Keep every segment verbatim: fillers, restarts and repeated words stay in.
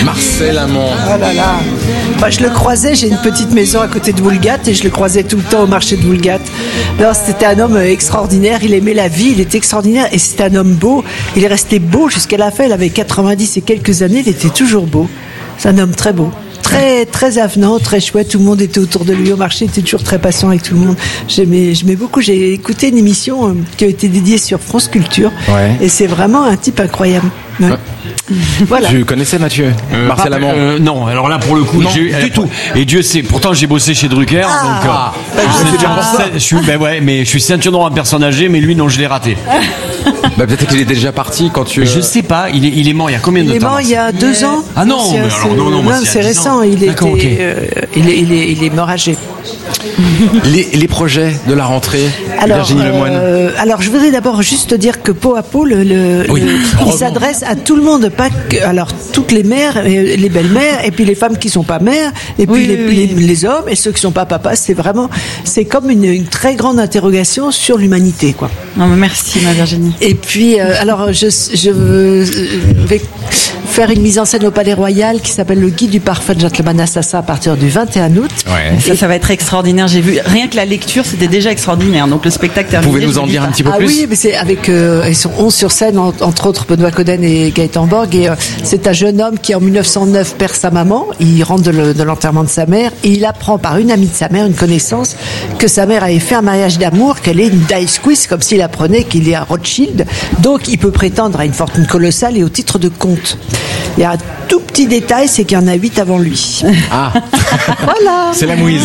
Marcel Amand. Oh là là. Moi, je le croisais, j'ai une petite maison à côté de Woolgat et je le croisais tout le temps au marché de Woolgat. Alors, c'était un homme extraordinaire, il aimait la vie, il était extraordinaire et c'était un homme beau. Il est resté beau jusqu'à la fin, il avait quatre-vingt-dix et quelques années, il était toujours beau. C'est un homme très beau. Très, très avenant, très chouette. Tout le monde était autour de lui au marché. Il était toujours très patient avec tout le monde. J'aimais, j'aimais beaucoup. J'ai écouté une émission euh, qui a été dédiée sur France Culture. Ouais. Et c'est vraiment un type incroyable. Ouais. Voilà. Tu connaissais Mathieu euh, Marcel Amand euh, Non, alors là pour le coup, non, j'ai, du euh, tout. Et Dieu sait, pourtant j'ai bossé chez Drucker. Ah, donc, euh, bah, je, suis, je suis, ben ouais, mais je suis ceinture noire en personne âgée, mais lui non, je l'ai raté. Bah, peut-être qu'il était déjà parti quand tu. Je sais pas. Il est, il est mort il y a combien de temps? Il est mort il y a deux ans. Ah non, mais alors non, non, moi, non, c'est, c'est récent. Il, était, okay. euh, il, est, il, est, il est mort âgé. Les, les projets de la rentrée, alors, Virginie euh, Lemoine. Alors, je voudrais d'abord juste dire que Pot à Pot, le, le, oui. le, il s'adresse à tout le monde, pas que, alors toutes les mères, les belles-mères, et puis les femmes qui sont pas mères, et puis oui, les, oui, les, les hommes et ceux qui sont pas papas. C'est vraiment, c'est comme une, une très grande interrogation sur l'humanité, quoi. Non, merci, ma Virginie. Et puis, euh, alors, je, je vais faire une mise en scène au Palais Royal qui s'appelle Le Guide du parfum de Gentleman Assassin à partir du vingt et un août. Ouais. Ça, ça va être extraordinaire. J'ai vu rien que la lecture, c'était déjà extraordinaire. Donc le spectacle terminé. Vous pouvez nous en dire un petit peu ah plus? Ah oui, mais c'est avec euh, ils sont onze sur scène, en, entre autres Benoît Coden et Gaëtan Borg. Et euh, c'est un jeune homme qui en mille neuf cent neuf perd sa maman. Il rentre de, le, de l'enterrement de sa mère et il apprend par une amie de sa mère, une connaissance, que sa mère avait fait un mariage d'amour, qu'elle est une dice quiz, comme s'il apprenait qu'il est un Rothschild. Donc il peut prétendre à une fortune colossale et au titre de comte. Il y a un tout petit détail, c'est qu'il y en a huit avant lui. Ah, voilà. C'est la mouise.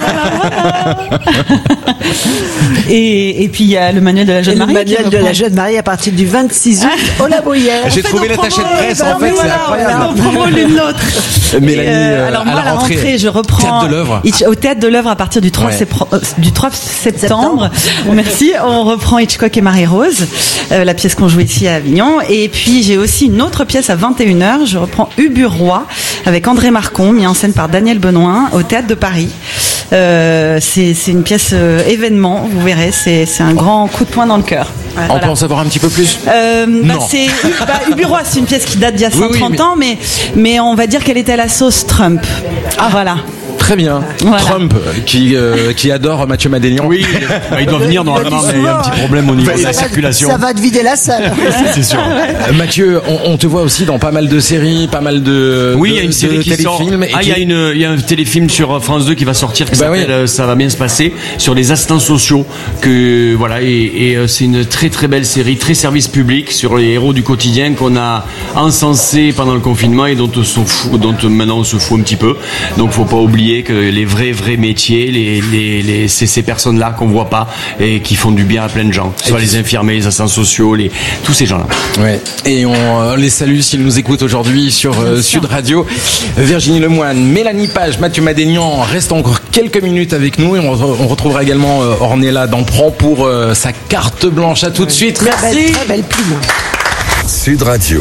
et, et puis il y a le manuel de la jeune et mariée. Le manuel de la jeune mariée à partir du vingt-six août au La Bruyère. J'ai trouvé l'attaché de presse, en fait, c'est voilà, incroyable. On promo l'une l'autre. Mélanie, euh, alors moi, à la rentrée, rentrée je reprends Théâtre de l'œuvre. au Théâtre de l'œuvre à partir du trois, ouais. septembre, euh, du trois septembre. Merci. On reprend Hitchcock et Marie-Rose, euh, la pièce qu'on joue ici à Avignon. Et puis j'ai aussi une autre pièce à vingt et une heures. Je reprends Ubu-Roi avec André Marcon, mis en scène par Daniel Benoît au Théâtre de Paris. Euh, c'est, c'est une pièce euh, événement, vous verrez, c'est, c'est un grand coup de poing dans le cœur. On voilà. peut en savoir un petit peu plus euh, bah, c'est, bah, Ubu-Roi, c'est une pièce qui date d'il y a cent trente oui, oui, mais... ans, mais, mais on va dire qu'elle était à la sauce Trump. Ah, voilà. Très bien. Voilà. Trump, qui, euh, qui adore Mathieu Madénian. Oui, bah, il doit venir normalement, mais il y a un petit problème au niveau bah, de la circulation. Ça va te vider la salle. C'est sûr. Euh, Mathieu, on, on te voit aussi dans pas mal de séries, pas mal de Oui, de, il y a une série qui sort. Ah, il y a une, il y a un téléfilm sur France deux qui va sortir qui bah s'appelle oui. Ça va bien se passer, sur les assistants sociaux. Que voilà, et, et euh, c'est une très très belle série, très service public sur les héros du quotidien qu'on a encensé pendant le confinement et dont on se fout, dont maintenant on se fout un petit peu. Donc faut pas oublier que les vrais vrais métiers, les, les, les, c'est ces personnes-là qu'on voit pas et qui font du bien à plein de gens, que ce soit les infirmiers, les assistants sociaux, les, tous ces gens-là. Ouais. Et on les salue s'ils nous écoutent aujourd'hui sur euh, Sud Radio. Virginie Lemoine, Mélanie Page, Mathieu Madénian restent encore quelques minutes avec nous et on, on retrouvera également euh, Ornella Dampron pour euh, sa carte blanche. À tout de suite. Très Merci. Belle, très belle plume. Sud Radio.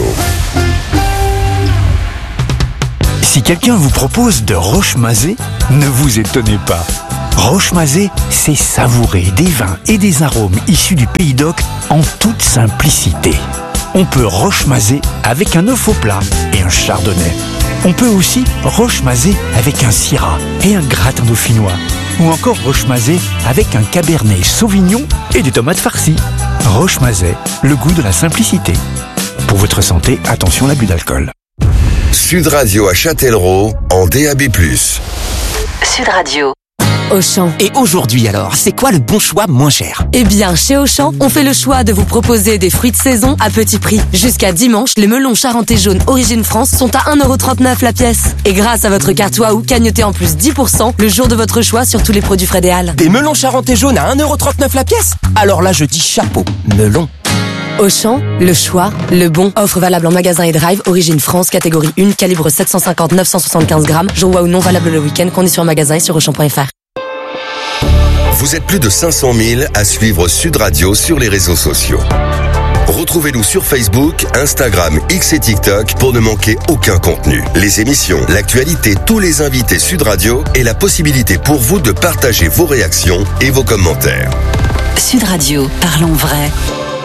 Si quelqu'un vous propose de roche-mazé, ne vous étonnez pas. Roche-mazé, c'est savourer des vins et des arômes issus du Pays d'Oc en toute simplicité. On peut roche-mazé avec un œuf au plat et un chardonnay. On peut aussi roche-mazé avec un syrah et un gratin dauphinois. Ou encore roche-mazé avec un cabernet sauvignon et des tomates farcies. Roche-mazé, le goût de la simplicité. Pour votre santé, attention à l'abus d'alcool. Sud Radio à Châtellerault en D A B plus. Sud Radio. Auchan. Et aujourd'hui alors, c'est quoi le bon choix moins cher? Eh bien, chez Auchan, on fait le choix de vous proposer des fruits de saison à petit prix. Jusqu'à dimanche, les melons charentais jaunes Origine France sont à un euro trente-neuf la pièce. Et grâce à votre carte Waouh, cagnotez en plus dix pour cent le jour de votre choix sur tous les produits frais des Halles. Des melons charentais jaunes à un euro trente-neuf la pièce? Alors là, je dis chapeau, melon. Auchan, le choix, le bon. Offre valable en magasin et drive, Origine France, catégorie un, calibre sept cent cinquante à neuf cent soixante-quinze grammes. Jour Waouh non valable le week-end, conditions en magasin et sur auchan point f r. Vous êtes plus de cinq cent mille à suivre Sud Radio sur les réseaux sociaux. Retrouvez-nous sur Facebook, Instagram, X et TikTok pour ne manquer aucun contenu. Les émissions, l'actualité, tous les invités Sud Radio et la possibilité pour vous de partager vos réactions et vos commentaires. Sud Radio, parlons vrai.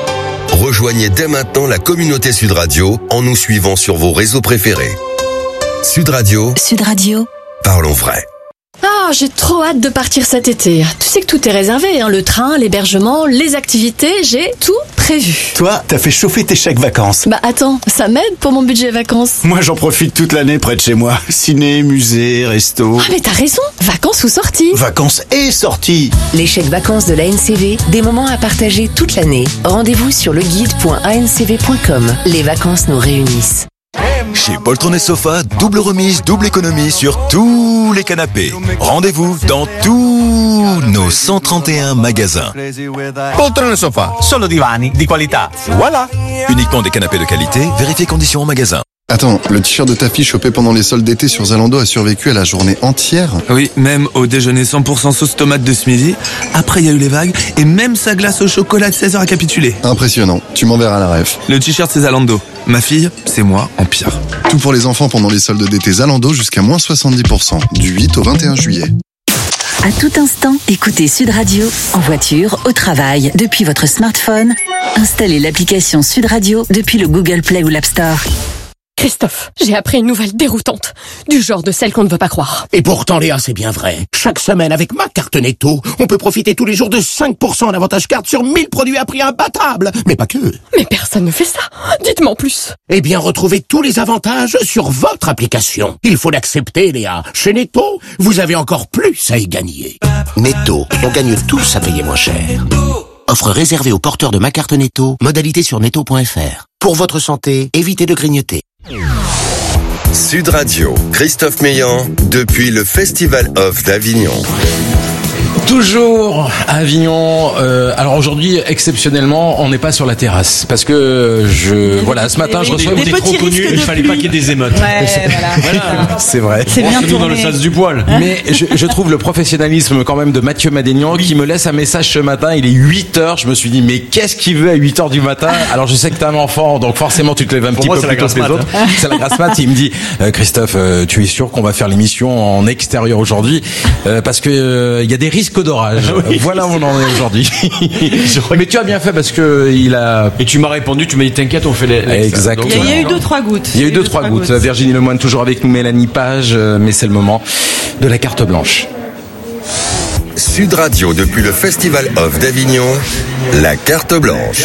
Rejoignez dès maintenant la communauté Sud Radio en nous suivant sur vos réseaux préférés. Sud Radio. Sud Radio. Parlons vrai. Ah, j'ai trop hâte de partir cet été. Tu sais que tout est réservé, hein, le train, l'hébergement, les activités, j'ai tout prévu. Toi, t'as fait chauffer tes chèques vacances. Bah attends, ça m'aide pour mon budget vacances. Moi, j'en profite toute l'année près de chez moi. Ciné, musée, resto. Ah mais t'as raison, vacances ou sorties. Vacances et sorties. Les chèques vacances de l'A N C V, des moments à partager toute l'année. Rendez-vous sur le guide point a n c v point com. Les vacances nous réunissent. Chez Poltron et Sofa, double remise, double économie sur tous les canapés. Rendez-vous dans tous nos cent trente et un magasins. Poltron et Sofa, solo divani di qualità. Voilà. Uniquement des canapés de qualité, vérifiez conditions en magasin. Attends, le t-shirt de ta fille chopé pendant les soldes d'été sur Zalando a survécu à la journée entière? Oui, même au déjeuner cent pour cent sauce tomate de ce midi. Après, il y a eu les vagues et même sa glace au chocolat de seize heures a capitulé. Impressionnant, tu m'enverras la ref. Le t-shirt, c'est Zalando. Ma fille, c'est moi en pire. Tout pour les enfants pendant les soldes d'été Zalando jusqu'à moins soixante-dix pour cent, du huit au vingt et un juillet. À tout instant, écoutez Sud Radio, en voiture, au travail, depuis votre smartphone. Installez l'application Sud Radio depuis le Google Play ou l'App Store. Christophe, j'ai appris une nouvelle déroutante, du genre de celle qu'on ne veut pas croire. Et pourtant, Léa, c'est bien vrai. Chaque semaine, avec ma carte Netto, on peut profiter tous les jours de cinq pour cent d'avantage carte sur mille produits à prix imbattable. Mais pas que. Mais personne ne fait ça. Dites-moi en plus. Eh bien, retrouvez tous les avantages sur votre application. Il faut l'accepter, Léa. Chez Netto, vous avez encore plus à y gagner. Netto, on gagne tous à payer moins cher. Offre réservée aux porteurs de ma carte Netto. Modalité sur netto point f r. Pour votre santé, évitez de grignoter. Sud Radio, Christophe Meillan, depuis le Festival Off d'Avignon. Toujours à Avignon. Euh, alors aujourd'hui, exceptionnellement, on n'est pas sur la terrasse parce que je voilà, ce matin, je reçois des, des trop connus. Il fallait pas qu'il y ait des émeutes. Ouais, voilà. voilà. C'est vrai. C'est bien tourné. Dans le sens du poil. Mais je, je trouve le professionnalisme quand même de Mathieu Madénian qui me laisse un message ce matin. Il est huit heures. Je me suis dit, mais qu'est-ce qu'il veut à huit heures du matin? Alors je sais que t'es un enfant, donc forcément tu te lèves un Pour petit moi, peu plus tôt que les autres. C'est la grasse mat. Il me dit, euh, Christophe, euh, tu es sûr qu'on va faire l'émission en extérieur aujourd'hui euh, parce que il euh, y a des risques d'orage. Oui. Voilà où on en est aujourd'hui. Mais tu as bien fait parce que il a. Et tu m'as répondu, tu m'as dit t'inquiète, on fait les. Exactement. Il y a eu deux trois gouttes. Il y a eu deux trois gouttes. Virginie Lemoine toujours avec nous, Mélanie Page, mais c'est le moment de la carte blanche. Sud Radio depuis le Festival Off d'Avignon, la carte blanche.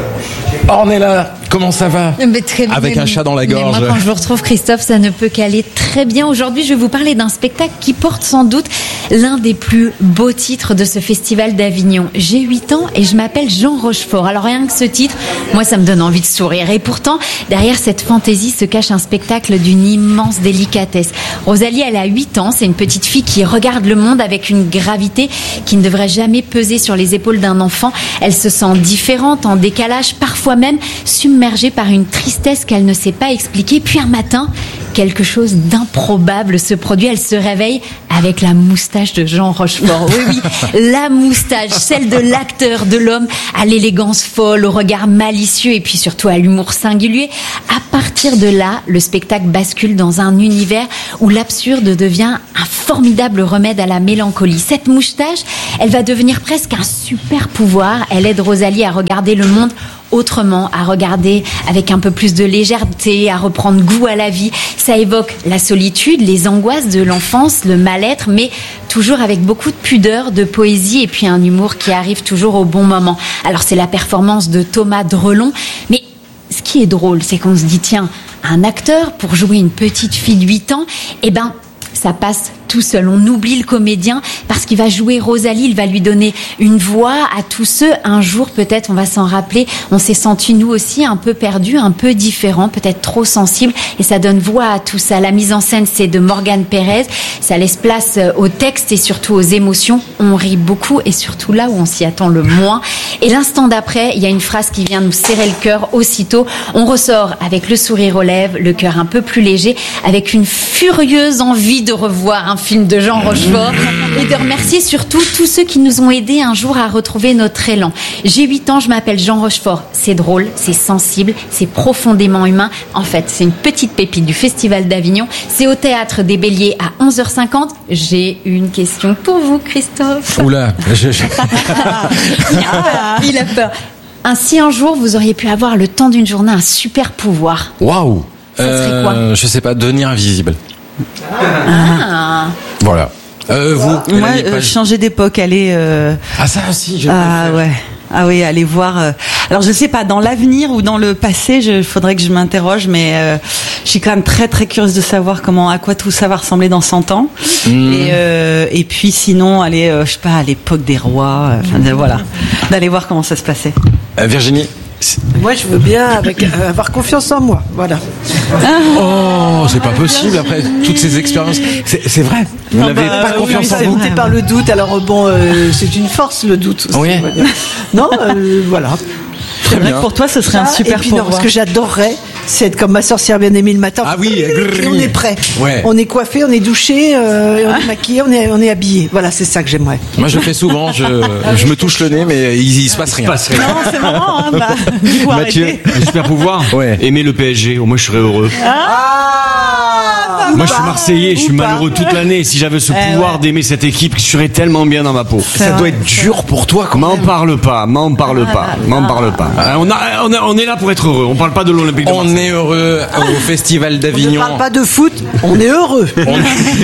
Ornella, comment ça va? Mais très bien. Avec un chat dans la gorge. Mais moi, quand je vous retrouve, Christophe, ça ne peut qu'aller très bien. Aujourd'hui, je vais vous parler d'un spectacle qui porte sans doute l'un des plus beaux titres de ce festival d'Avignon. J'ai huit ans et je m'appelle Jean Rochefort. Alors rien que ce titre, moi, ça me donne envie de sourire. Et pourtant, derrière cette fantaisie se cache un spectacle d'une immense délicatesse. Rosalie, elle a huit ans. C'est une petite fille qui regarde le monde avec une gravité qui ne devrait jamais peser sur les épaules d'un enfant. Elle se sent différente, en décalage, parfois même submergée par une tristesse qu'elle ne sait pas expliquer. Puis un matin, quelque chose d'improbable se produit. Elle se réveille avec la moustache de Jean Rochefort. Oui, oui, la moustache, celle de l'acteur, de l'homme à l'élégance folle, au regard malicieux et puis surtout à l'humour singulier. À partir de là, le spectacle bascule dans un univers où l'absurde devient un formidable remède à la mélancolie. Cette moustache, elle va devenir presque un super pouvoir. Elle aide Rosalie à regarder le monde autrement, à regarder avec un peu plus de légèreté, à reprendre goût à la vie. Ça évoque la solitude, les angoisses de l'enfance, le mal-être, mais toujours avec beaucoup de pudeur, de poésie et puis un humour qui arrive toujours au bon moment. Alors c'est la performance de Thomas Drelon, mais ce qui est drôle, c'est qu'on se dit, tiens, un acteur pour jouer une petite fille de huit ans, eh ben, ça passe tout seul. On oublie le comédien parce qu'il va jouer Rosalie, il va lui donner une voix à tous ceux. Un jour, peut-être, on va s'en rappeler, on s'est sentis, nous aussi, un peu perdus, un peu différents, peut-être trop sensibles, et ça donne voix à tout ça. La mise en scène, c'est de Morgane Pérez. Ça laisse place au texte et surtout aux émotions. On rit beaucoup et surtout là où on s'y attend le moins. Et l'instant d'après, il y a une phrase qui vient nous serrer le cœur aussitôt. On ressort avec le sourire aux lèvres, le cœur un peu plus léger, avec une furieuse envie de revoir un film de Jean Rochefort et de remercier surtout tous ceux qui nous ont aidés un jour à retrouver notre élan. J'ai huit ans, je m'appelle Jean Rochefort. C'est drôle, c'est sensible, c'est profondément humain. En fait, c'est une petite pépite du Festival d'Avignon. C'est au Théâtre des Béliers à onze heures cinquante. J'ai une question pour vous, Christophe. Oula, je... ah, il a peur. Ainsi, un jour, vous auriez pu avoir le temps d'une journée un super pouvoir. Waouh! Ça serait quoi? euh, Je sais pas, devenir invisible. Ah. Voilà. Euh, vous, Moi, Mélanie euh, Page. changer d'époque, aller. Euh... Ah ça aussi, je Ah ouais. Ah oui, aller voir. Euh... Alors je sais pas, dans l'avenir ou dans le passé, il faudrait que je m'interroge, mais euh, je suis quand même très très curieuse de savoir comment, à quoi tout ça va ressembler dans cent ans. Mmh. Et euh, et puis sinon aller, euh, je sais pas, à l'époque des rois. Euh, enfin mmh. voilà, d'aller voir comment ça se passait. Euh, Virginie. Moi, je veux bien avec, euh, avoir confiance en moi. Voilà. Oh, c'est pas possible après toutes ces expériences. C'est, c'est vrai. Vous non, n'avez bah, pas confiance oui, en vous. C'est par le doute. Alors bon, euh, c'est une force le doute. Aussi, oui. Non, euh, voilà. C'est vrai que pour toi, ce serait un super et puis, pouvoir. Non, ce que j'adorerais, c'est être comme ma sorcière bien-aimée le matin. Ah oui, et on est prêt. Ouais. On est coiffé, on est douché, euh, on est maquillé, on est, on est habillé. Voilà, c'est ça que j'aimerais. Moi, je le fais souvent. Je, je me touche le nez, mais il, il se passe rien. Il se passe rien. Non, c'est marrant. Hein, bah, Mathieu, un super pouvoir. Ouais. Aimer le P S G. Au moins, je serais heureux. Ah, Moi, je suis Marseillais, je suis malheureux toute l'année. Si j'avais ce Eh pouvoir ouais. d'aimer cette équipe, je serais tellement bien dans ma peau. Ça doit être dur pour toi. Quand M'en même. parle pas, m'en parle pas, m'en parle pas. Euh, On, a, on, a, on est là pour être heureux. On parle pas de l'Olympique de On Marseille. est heureux au Festival on d'Avignon. ne parle pas de foot, on est heureux. On-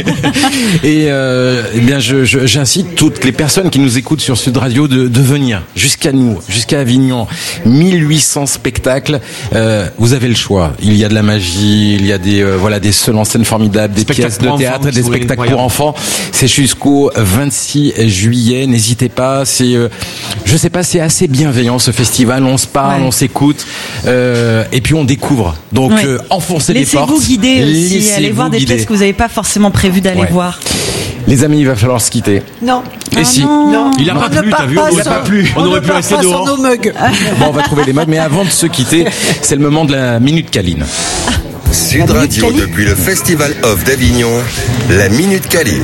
Et euh, eh bien, je, je, j'incite toutes les personnes qui nous écoutent sur Sud Radio de, de venir jusqu'à nous, jusqu'à Avignon. mille huit cents spectacles. Euh, vous avez le choix. Il y a de la magie, il y a des euh, voilà des seuls en scène formidables, des Spectacles pièces de pour théâtre, enfants, des oui, spectacles incroyable. pour enfants. C'est jusqu'au vingt-six juillet. N'hésitez pas. C'est, euh, je sais pas, c'est assez bienveillant ce festival. On se parle, Ouais. on s'écoute, euh, et puis on découvre. Donc Ouais. euh, enfoncez les portes. Laissez-vous guider aussi. Laissez-vous Allez voir des guider. pièces que vous n'avez pas forcément prévu d'aller Ouais. voir. Les amis, il va falloir se quitter. Non. Et si Non. Il a On pas ne plu, part t'as vu, pas on aurait sans- pas plu. On on aurait ne pu part rester pas dehors. sans nos mugs. Bon, on va trouver les modes, mais avant de se quitter, c'est le moment de la Minute Câline. Sud Radio depuis le Festival Off d'Avignon, la Minute Câline.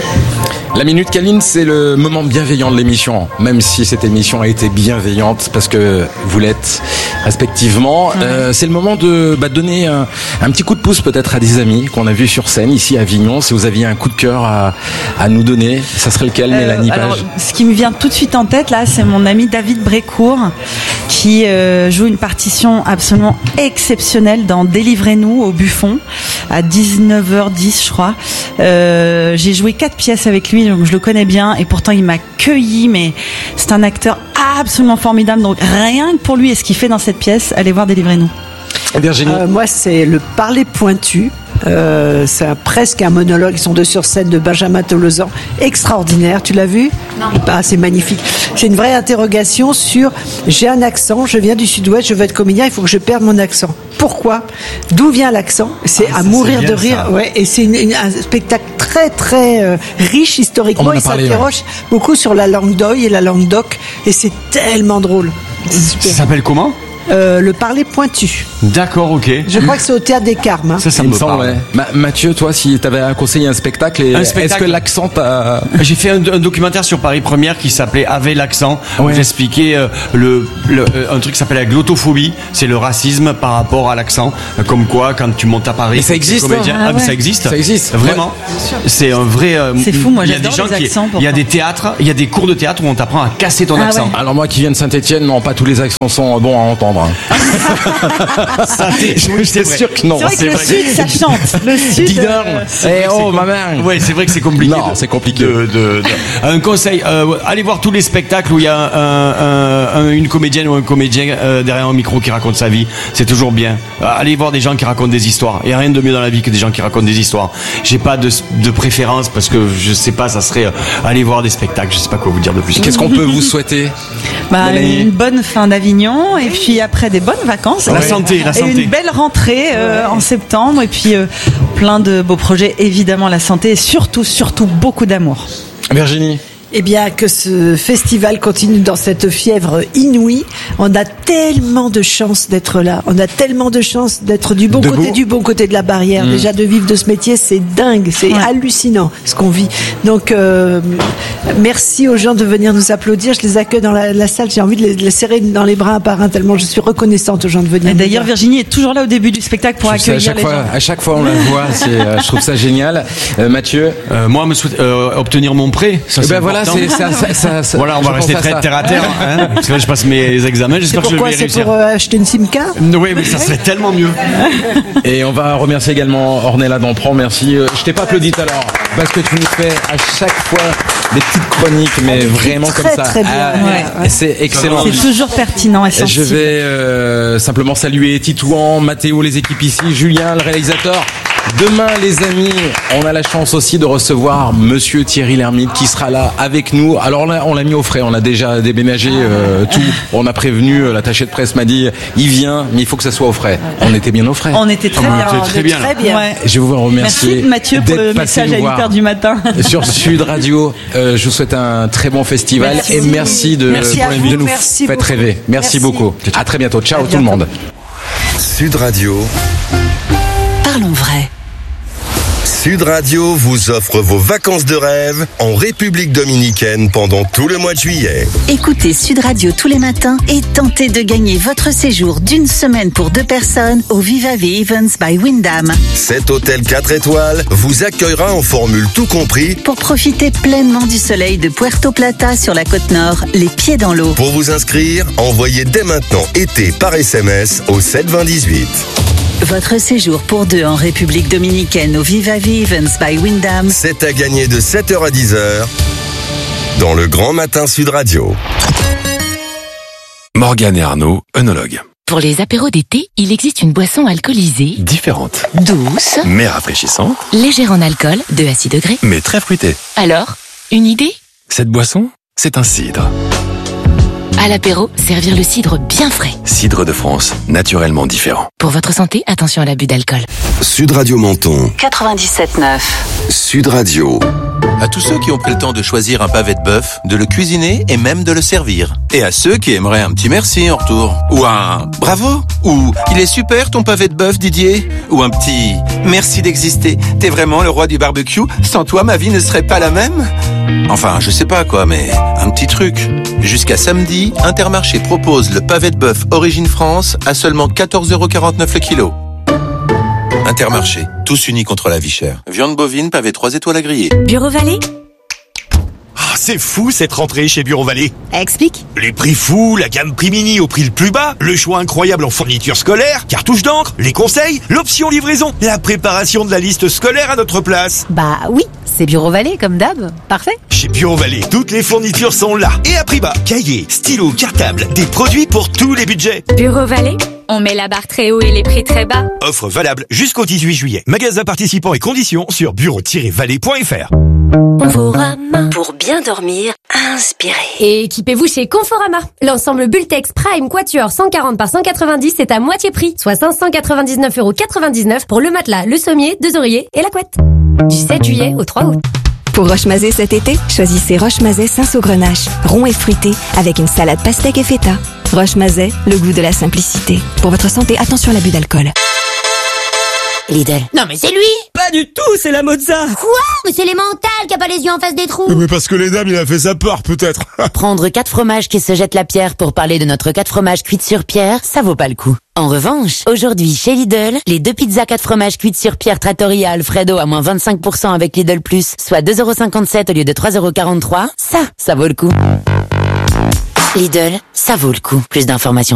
La Minute Câline, c'est le moment bienveillant de l'émission, même si cette émission a été bienveillante, parce que vous l'êtes respectivement. Ouais. Euh, c'est le moment de bah, donner un, un petit coup de pouce peut-être à des amis qu'on a vus sur scène ici à Avignon. Si vous aviez un coup de cœur à, à nous donner, ça serait lequel, Euh, Mélanie Page? alors, ce qui me vient tout de suite en tête, là, c'est mon ami David Brécourt, qui euh, joue une partition absolument exceptionnelle dans Délivrez-nous au Buffon, à dix-neuf heures dix, je crois. Euh, j'ai joué quatre pièces avec lui, donc je le connais bien, et pourtant il m'a cueilli, mais c'est un acteur absolument formidable, donc rien que pour lui et ce qu'il fait dans cette pièce, allez voir Délivrez-nous. Virginie. Euh, moi, c'est le parler pointu. Euh, c'est un- presque un monologue. Ils sont deux sur scène de Benjamin Tolosan. Extraordinaire. Tu l'as vu? Non. Ah, c'est magnifique. C'est une vraie interrogation sur j'ai un accent, je viens du sud-ouest, je veux être comédien, il faut que je perde mon accent. Pourquoi? D'où vient l'accent? C'est Ah, à ça, mourir c'est de bien, rire. ça. Ouais, et c'est une- une- un spectacle très très euh, riche On historiquement. en a Il parlé, s'interroge beaucoup sur la langue d'oï et la langue d'oc. Et c'est tellement drôle. C'est Ça super. s'appelle comment? Euh, le parler pointu. D'accord, ok. Je crois que c'est au Théâtre des Carmes. hein. Ça, ça Il me me semble, parle. ouais. Ma- Mathieu, toi, si t'avais à conseiller un spectacle, et Un est-ce spectacle. que l'accent t'a... J'ai fait un, un documentaire sur Paris Première qui s'appelait Avec l'accent, où Ouais. j'expliquais euh, le, le- euh, un truc qui s'appelle la glottophobie, c'est le racisme par rapport à l'accent. Euh, Comme quoi, quand tu montes à Paris, Et ça t'es existe, comédien- hein. ah, Ah mais ouais. ça existe. Ça existe. Vraiment. C'est un vrai. euh, C'est fou, moi, il y a des j'adore gens les qui- accents, Il y a pourtant. des théâtres, il y a des cours de théâtre où on t'apprend à casser ton Ah accent. ouais. Alors moi qui viens de Saint-Etienne, non, pas tous les accents sont bons à entendre. hein. Ça, t'es- Je oui, c'est suis vrai. sûr que non. C'est vrai que c'est le vrai. sud, ça chante. Le sud. Dis donc. euh, C'est vrai Eh que oh, c'est ma com- mère. Ouais, c'est vrai que c'est compliqué. Non, de- c'est compliqué. de- de- de- Un conseil, euh, allez voir tous les spectacles où il y a un- un- un- une comédienne ou un comédien euh, derrière un micro qui raconte sa vie. C'est toujours bien. Euh, Allez voir des gens qui racontent des histoires. Il n'y a rien de mieux dans la vie que des gens qui racontent des histoires. J'ai pas de, de préférence parce que je sais pas, ça serait euh, aller voir des spectacles. Je sais pas quoi vous dire de plus. Qu'est-ce qu'on peut vous souhaiter? Bah, Mélanie. une bonne fin d'Avignon et puis après des bonnes vacances. La Et- santé, la et santé. une belle rentrée euh, en septembre et puis euh, plein de beaux projets, évidemment la santé et surtout, surtout beaucoup d'amour. Virginie. Eh bien, que ce festival continue dans cette fièvre inouïe. On a tellement de chance d'être là. On a tellement de chance d'être du bon Debout. côté, du bon côté de la barrière. Mmh. Déjà, de vivre de ce métier, c'est dingue. C'est Ouais. hallucinant ce qu'on vit. Donc, euh, merci aux gens de venir nous applaudir. Je les accueille dans la, la salle. J'ai envie de les, de les serrer dans les bras un par un tellement je suis reconnaissante aux gens de venir. Et nous d'ailleurs, voir. Virginie est toujours là au début du spectacle pour Je trouve ça, à accueillir chaque les fois, gens. à chaque fois on la voit, c'est, euh, je trouve ça génial. Euh, Mathieu. Euh, moi, me souhaite, euh, obtenir mon prêt. Ça, Eh c'est ben voilà, Voilà, c'est ça, ça, ça, ça. Voilà, on va je rester pense à très ça. terre à terre. Hein, parce que là, je passe mes examens. J'espère que je vais Pourquoi c'est réussir. pour euh, acheter une SIM card? Oui, mais ça serait tellement mieux. Et on va remercier également Ornella Dampron. Merci. Euh, Je t'ai pas applaudi tout à l'heure parce que tu nous fais à chaque fois des petites chroniques, mais vraiment très, comme ça. très bien. Ah, Ouais, ouais. C'est excellent. C'est toujours pertinent et Je sensible. vais euh, simplement saluer Titouan, Mathéo, les équipes ici, Julien, le réalisateur. Demain, les amis, on a la chance aussi de recevoir Monsieur Thierry Lhermitte qui sera là avec nous. Alors là, on l'a mis au frais, on a déjà déménagé euh, tout. On a prévenu, euh, l'attaché de presse m'a dit, il vient, mais il faut que ça soit au frais. On était bien au frais. On était très On bien. était très bien. Très bien. Ouais. Je vous remercier. Merci Mathieu pour d'être le passé message nous à voir huit heures du matin. sur Sud Radio. Euh, je vous souhaite un très bon festival Merci. et merci de, Merci à de vous, nous merci faire beaucoup. rêver. Merci, Merci. beaucoup. À très bientôt. Ciao tout le monde. Sud Radio. Parlons vrai. Sud Radio vous offre vos vacances de rêve en République dominicaine pendant tout le mois de juillet. Écoutez Sud Radio tous les matins et tentez de gagner votre séjour d'une semaine pour deux personnes au Viva Ve Events by Wyndham. Cet hôtel quatre étoiles vous accueillera en formule tout compris Pour profiter pleinement du soleil de Puerto Plata sur la côte nord, les pieds dans l'eau. Pour vous inscrire, envoyez dès maintenant été par S M S au sept vingt dix-huit. Votre séjour pour deux en République dominicaine au Viva Ve Events by Wyndham. C'est à gagner de sept heures à dix heures dans le Grand Matin Sud Radio. Morgane et Arnaud, œnologues. Pour les apéros d'été, il existe une boisson alcoolisée, Différentes, douce, mais rafraîchissantes, légère en alcool, deux à six degrés. mais très fruitées. Alors, une idée? Cette boisson, c'est un cidre. À l'apéro, servir le cidre bien frais. Cidre de France, naturellement différent. Pour votre santé, attention à l'abus d'alcool. Sud Radio Menton. quatre-vingt-dix-sept neuf. Sud Radio. À tous ceux qui ont pris le temps de choisir un pavé de bœuf, de le cuisiner et même de le servir. Et à ceux qui aimeraient un petit merci en retour. Ou un bravo. Ou il est super ton pavé de bœuf, Didier. Ou un petit merci d'exister. T'es vraiment le roi du barbecue. Sans toi, ma vie ne serait pas la même. Enfin, je sais pas quoi, mais un petit truc. Jusqu'à samedi, Intermarché propose le pavé de bœuf Origine France à seulement quatorze euros quarante-neuf le kilo. Intermarché, tous unis contre la vie chère. Viande bovine, pavé trois étoiles à griller. Bureau Vallée? Ah, c'est fou cette rentrée chez Bureau Vallée. Explique. Les prix fous, la gamme prix mini au prix le plus bas, le choix incroyable en fournitures scolaires, cartouches d'encre, les conseils, l'option livraison, la préparation de la liste scolaire à notre place. Bah oui, c'est Bureau Vallée comme d'hab. Parfait. Chez Bureau Vallée, toutes les fournitures sont là et à prix bas. Cahiers, stylos, cartables, des produits pour tous les budgets. Bureau Vallée, on met la barre très haut et les prix très bas. Offre valable jusqu'au dix-huit juillet. Magasin participants et conditions sur bureau tiret vallée point f r. Conforama. Pour bien dormir, inspirez. Et équipez-vous chez Conforama. L'ensemble Bultex Prime Quatuor cent quarante par cent quatre-vingt-dix est à moitié prix, soit cinq cent quatre-vingt-dix-neuf euros quatre-vingt-dix-neuf pour le matelas, le sommier, deux oreillers et la couette. Du sept juillet au trois août. Pour Roche-Mazet cet été, choisissez Roche-Mazet Saint-Saugrenache, rond et fruité, avec une salade pastèque et feta. Roche-Mazet, le goût de la simplicité. Pour votre santé, attention à l'abus d'alcool. Lidl. Non mais c'est lui. Pas du tout, c'est la Mozza. Quoi? Mais c'est les mentales qui a pas les yeux en face des trous. Mais parce que les dames, il a fait sa peur, peut-être. Prendre quatre fromages qui se jettent la pierre pour parler de notre quatre fromages cuites sur pierre, ça vaut pas le coup. En revanche, aujourd'hui chez Lidl, les deux pizzas quatre fromages cuites sur pierre Trattoria Alfredo à moins vingt-cinq pour cent avec Lidl Plus, soit deux euros cinquante-sept au lieu de trois euros quarante-trois, ça, ça vaut le coup. Lidl, ça vaut le coup. Plus d'informations